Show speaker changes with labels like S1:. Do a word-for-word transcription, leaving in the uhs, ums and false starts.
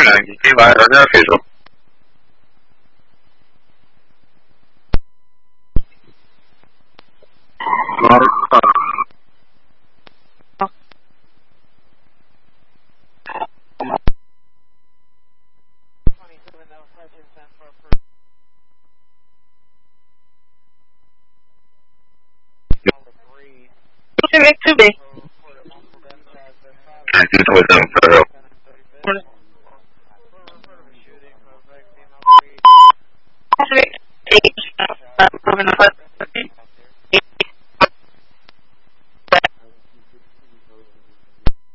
S1: 你可以把人家给说。
S2: Civic two B.
S1: nineteen twenty-seven Federal.
S2: Civic eight. Uh, moving the foot.